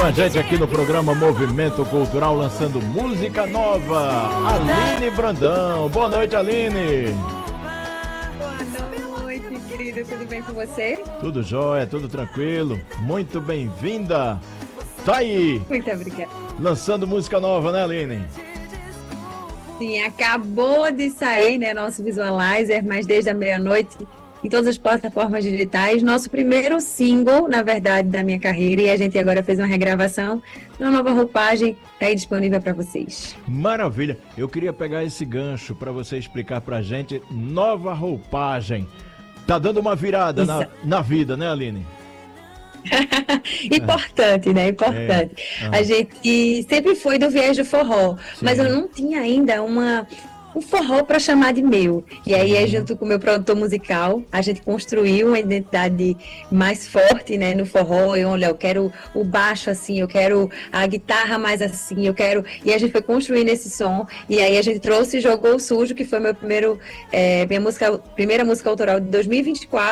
a gente aqui no programa Movimento Cultural, lançando música nova. Aline Brandão. Boa noite, Aline. Boa noite, querido. Tudo bem com você? Tudo jóia, tudo tranquilo. Muito bem-vinda. Tá aí. Muito obrigada. Lançando música nova, né, Aline? Sim, acabou de sair, né, nosso Visualizer, mas desde a meia-noite, em todas as plataformas digitais, nosso primeiro single, na verdade, da minha carreira, e a gente agora fez uma regravação, uma nova roupagem, tá aí disponível para vocês. Maravilha. Eu queria pegar esse gancho para você explicar pra gente. Nova roupagem. Tá dando uma virada na vida, né, Aline? Importante, né? Importante. A gente sempre foi do viés do forró, mas eu não tinha ainda um forró para chamar de meu. E aí, junto com o meu produtor musical, a gente construiu uma identidade mais forte, né, no forró. Eu quero o baixo assim, eu quero a guitarra mais assim, eu quero... E a gente foi construindo esse som, e aí a gente trouxe e Jogou Sujo, que foi minha primeira música autoral de 2024,